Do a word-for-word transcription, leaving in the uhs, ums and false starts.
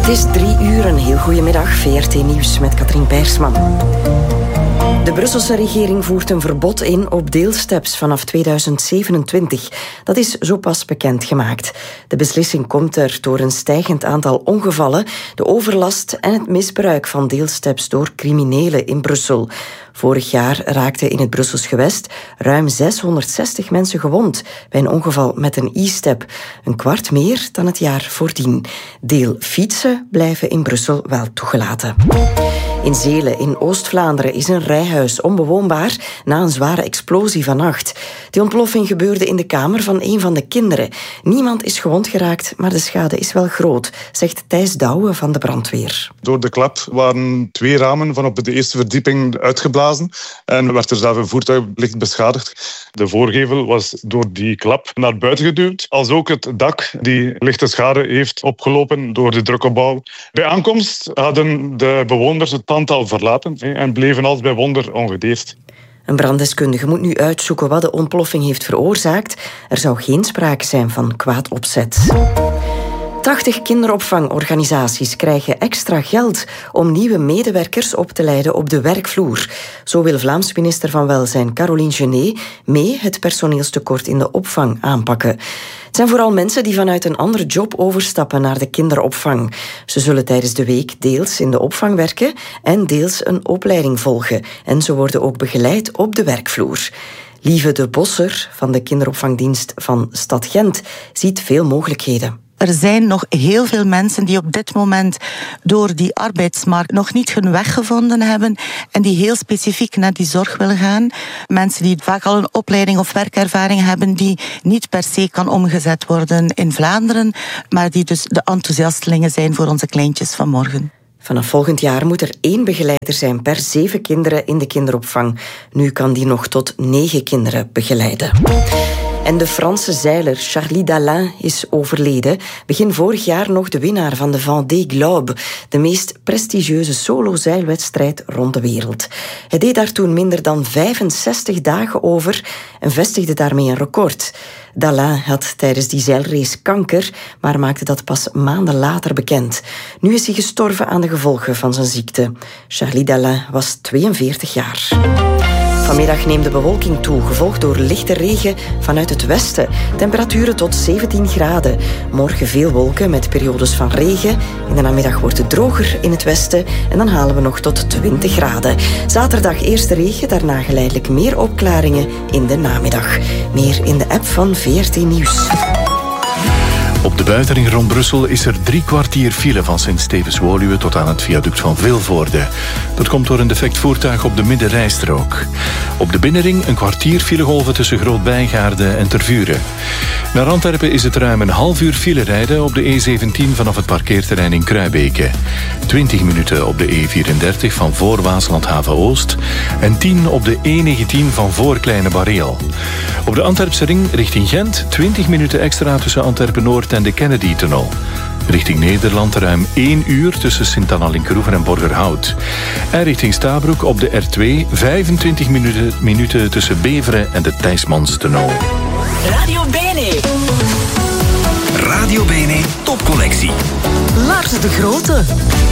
Het is drie uur, een heel goedemiddag. V R T Nieuws met Katrien Pijrsman. De Brusselse regering voert een verbod in op deelsteps vanaf tweeduizend zevenentwintig. Dat is zo pas bekendgemaakt. De beslissing komt er door een stijgend aantal ongevallen, de overlast en het misbruik van deelsteps door criminelen in Brussel. Vorig jaar raakten in het Brussels gewest ruim zeshonderdzestig mensen gewond bij een ongeval met een e-step. Een kwart meer dan het jaar voordien. Deelfietsen blijven in Brussel wel toegelaten. In Zelen in Oost-Vlaanderen is een rijhuis onbewoonbaar na een zware explosie vannacht. Die ontploffing gebeurde in de kamer van een van de kinderen. Niemand is gewond geraakt, maar de schade is wel groot, zegt Thijs Douwe van de brandweer. Door de klap waren twee ramen van op de eerste verdieping uitgeblazen en werd er zelf een voertuig licht beschadigd. De voorgevel was door die klap naar buiten geduwd, als ook het dak die lichte schade heeft opgelopen door de drukopbouw. Bij aankomst hadden de bewoners het pand al verlaten en bleven als bij wonder ongedeerd. Een branddeskundige moet nu uitzoeken wat de ontploffing heeft veroorzaakt. Er zou geen sprake zijn van kwaad opzet. tachtig kinderopvangorganisaties krijgen extra geld om nieuwe medewerkers op te leiden op de werkvloer. Zo wil Vlaams minister van Welzijn Caroline Genet mee het personeelstekort in de opvang aanpakken. Het zijn vooral mensen die vanuit een andere job overstappen naar de kinderopvang. Ze zullen tijdens de week deels in de opvang werken en deels een opleiding volgen. En ze worden ook begeleid op de werkvloer. Lieve de Bosser van de kinderopvangdienst van Stad Gent ziet veel mogelijkheden. Er zijn nog heel veel mensen die op dit moment door die arbeidsmarkt nog niet hun weg gevonden hebben en die heel specifiek naar die zorg willen gaan. Mensen die vaak al een opleiding of werkervaring hebben die niet per se kan omgezet worden in Vlaanderen, maar die dus de enthousiastelingen zijn voor onze kleintjes van morgen. Vanaf volgend jaar moet er één begeleider zijn per zeven kinderen in de kinderopvang. Nu kan die nog tot negen kinderen begeleiden. En de Franse zeiler Charlie Dalin is overleden. Begin vorig jaar nog de winnaar van de Vendée Globe, de meest prestigieuze solo-zeilwedstrijd rond de wereld. Hij deed daar toen minder dan vijfenzestig dagen over en vestigde daarmee een record. Dalin had tijdens die zeilrace kanker, maar maakte dat pas maanden later bekend. Nu is hij gestorven aan de gevolgen van zijn ziekte. Charlie Dalin was tweeënveertig jaar. Vanmiddag neemt de bewolking toe, gevolgd door lichte regen vanuit het westen. Temperaturen tot zeventien graden. Morgen veel wolken met periodes van regen. In de namiddag wordt het droger in het westen en dan halen we nog tot twintig graden. Zaterdag eerst regen, daarna geleidelijk meer opklaringen in de namiddag. Meer in de app van V R T Nieuws. Op de buitenring rond Brussel is er drie kwartier file van Sint-Stevens-Woluwe tot aan het viaduct van Vilvoorde. Dat komt door een defect voertuig op de middenrijstrook. Op de binnenring een kwartier filegolven tussen Groot-Bijgaarde en Tervuren. Naar Antwerpen is het ruim een half uur file rijden op de E zeventien vanaf het parkeerterrein in Kruibeke. twintig minuten op de E vierendertig van voor Waasland Haven Oost en tien op de E negentien van voor Kleine Bareel. Op de Antwerpse ring richting Gent twintig minuten extra tussen Antwerpen Noord en de Kennedy-tunnel. Richting Nederland ruim één uur tussen Sint-Anna-Linkhoven en Borgerhout. En richting Stabroek op de R twee vijfentwintig minuten, minuten tussen Beveren en de Thijsmanstunnel. Radio Bene. Radio Bene Topcollectie. Lars de Grote.